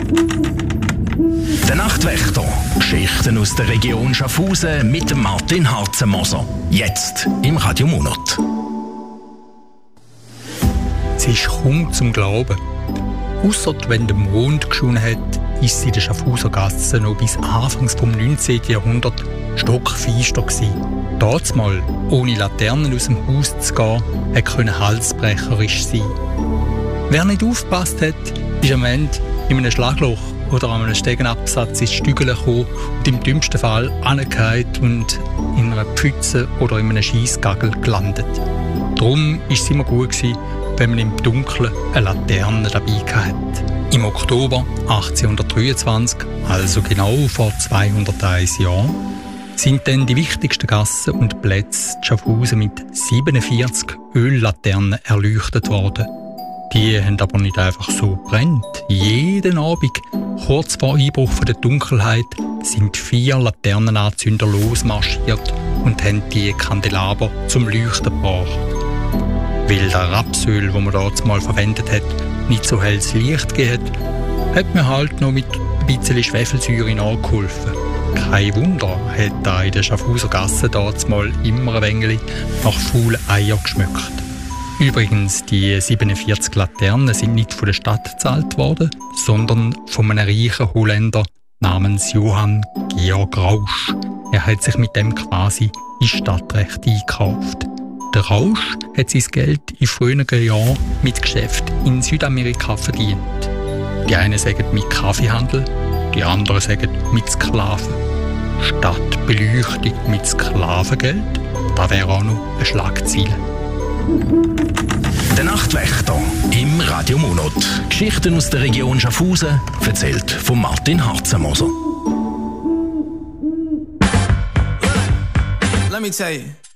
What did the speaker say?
Der Nachtwächter. Geschichten aus der Region Schaffhausen mit Martin Harzenmoser. Jetzt im Radio Monat. Es ist kaum zum Glauben. Ausser wenn der Mond geschonen hat, ist es in der Schaffhauser Gasse noch bis Anfangs vom 19. Jahrhundert stockfinster gewesen. Dazumal, ohne Laternen aus dem Haus zu gehen, konnte halsbrecherisch sein. Wer nicht aufgepasst hat, ist am Ende in einem Schlagloch oder an einem Stegenabsatz ins Stügel gekommen und im dümmsten Fall angefallen und in einer Pfütze oder in einem Schiessgagel gelandet. Darum war es immer gut gewesen, wenn man im Dunkeln eine Laterne dabei hatte. Im Oktober 1823, also genau vor 201 Jahren, sind dann die wichtigsten Gassen und Plätze in Schaffhausen mit 47 Öllaternen erleuchtet worden. Die haben aber nicht einfach so gebrannt. Jeden Abend, kurz vor Einbruch der Dunkelheit, sind 4 Laternenanzünder losmarschiert und haben die Kandelaber zum Leuchten gebracht. Weil der Rapsöl, das man dort mal verwendet hat, nicht so helles Licht gegeben hat, hat man halt noch mit ein bisschen Schwefelsäure nachgeholfen. Kein Wunder, hat da in der Schaffhauser Gasse dort mal immer ein wenig nach faulen Eiern geschmeckt. Übrigens, die 47 Laternen sind nicht von der Stadt gezahlt worden, sondern von einem reichen Holländer namens Johann Georg Rausch. Er hat sich mit dem quasi ins Stadtrecht eingekauft. Der Rausch hat sein Geld in früheren Jahren mit Geschäften in Südamerika verdient. Die einen sagen mit Kaffeehandel, die anderen sagen mit Sklaven. Statt Beleuchtung mit Sklavengeld, da wäre auch noch ein Schlagziel. Der Nachtwächter im Radio Monat. Geschichten aus der Region Schaffhausen, erzählt von Martin Harzenmoser. Let me tell you.